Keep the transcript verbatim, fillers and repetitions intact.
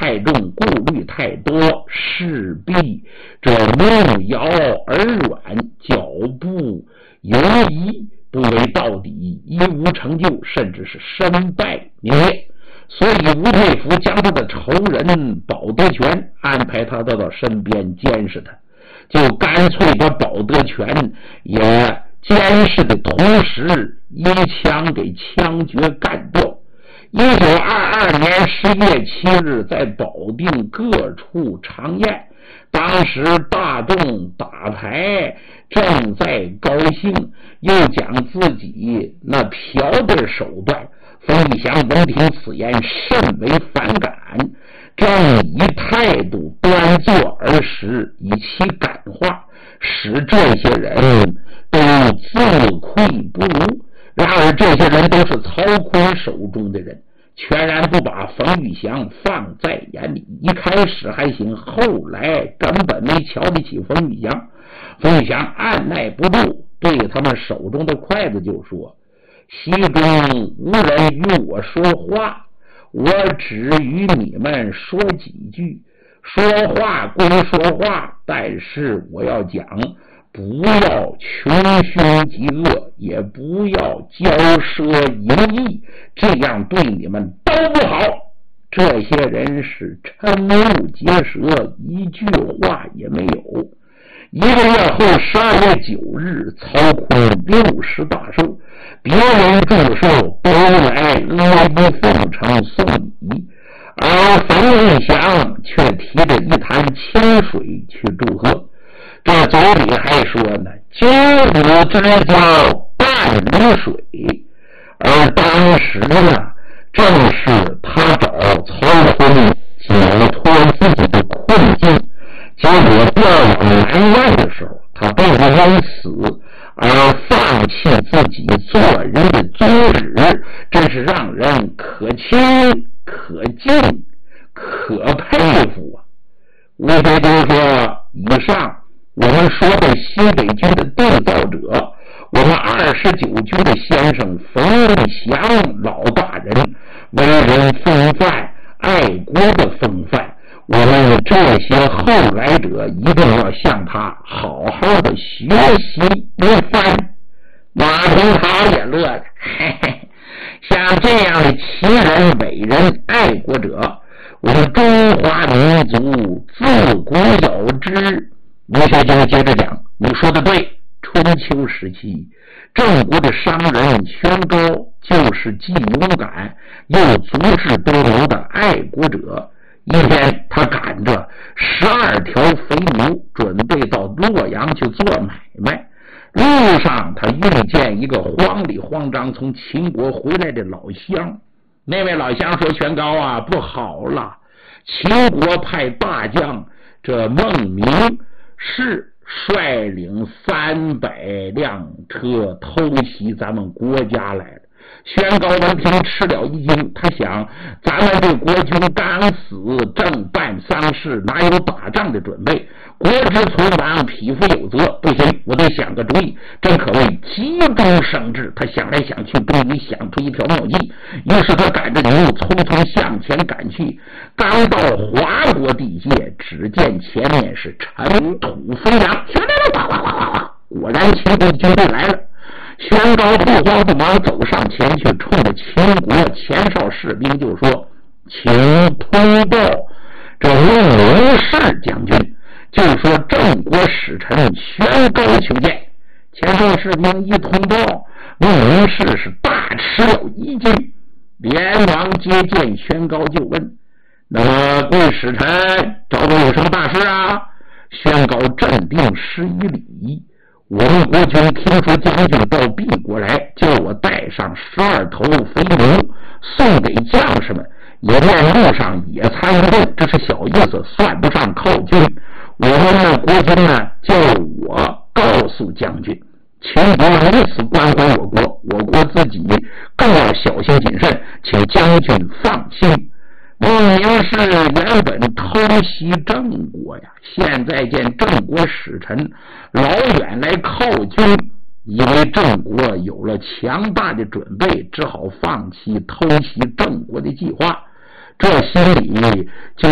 太重，顾虑太多，势必这路遥而软，脚步犹疑，不为到底，一无成就，甚至是身败名裂。所以吴佩孚将他的仇人保德全安排他到身边监视他，就干脆把保德全也监视的同时一枪给枪决干掉。一九二二年十月七日，在保定各处长宴，当时大众打牌正在高兴，又讲自己那嫖的手段。冯玉祥闻听此言，甚为反感，正以态度端坐而食，以其感化，使这些人都自愧不如。然而这些人都是曹锟手中的人，全然不把冯玉祥放在眼里。一开始还行，后来根本没瞧得起冯玉祥。冯玉祥按耐不住，对他们手中的筷子就说：席中无人与我说话，我只与你们说几句。说话归说话，但是我要讲，不要穷凶极恶，也不要骄奢淫逸，这样对你们都不好。这些人是瞠目结舌，一句话也没有。一个月后，十二月九日，曹锟六十大寿，别人祝寿都来阿谀奉承送礼，而冯玉祥却提着一坛清水去祝贺。这嘴里还说呢，君子之交淡如水。而当时呢，正是他找曹锟解脱自己的困境，结果调往南苑的时候，他被人死而放弃自己做人的宗旨，真是让人可亲可敬可佩服啊。吴非都说，以上我们说的西北军的缔造者，我们二十九军的先生冯玉祥老大人，为人风范，爱国的风范，我们这些后来者一定要向他好好的学习一番。马同豪也乐了，嘿嘿，像这样的奇人伟人爱国者，我们中华民族自古有之。吴学究接着讲，你说的对，春秋时期郑国的商人宣高就是既勇敢又足智多谋的爱国者。一天他赶着十二条肥牛，准备到洛阳去做买卖。路上他遇见一个慌里慌张从秦国回来的老乡。那位老乡说，宣高啊，不好了，秦国派大将这孟明是率领三百辆车偷袭咱们国家来了。宣高闻听吃了一惊，他想，咱们这国君刚死，正办丧事，哪有打仗的准备？国之存亡，匹夫有责，不行，我得想个主意，真可谓急中生智。他想来想去，终于想出一条妙计，于是他赶着牛匆匆向前赶去。刚到华国地界，只见前面是尘土飞扬，果然秦国军队来了。宣高不慌不忙走上前去，冲着秦国前哨士兵就说：请通报这孟明氏将军，就说郑国使臣宣高求见。前哨士兵一通报，孟明氏是大吃了一惊，连忙接见宣高就问：那么贵使臣找我有什么大事啊？宣高镇定施以礼：我们国君听说将军到敝国来，叫我带上十二头肥牛送给将士们，也在路上野餐一顿，这是小意思，算不上犒军。我们的国君呢，叫我告诉将军，秦国如此关怀我国，我国自己更要小心谨慎，请将军放心。孟明氏原本偷袭郑国呀，现在见郑国使臣老远来犒军，以为郑国有了强大的准备，只好放弃偷袭郑国的计划。这心里就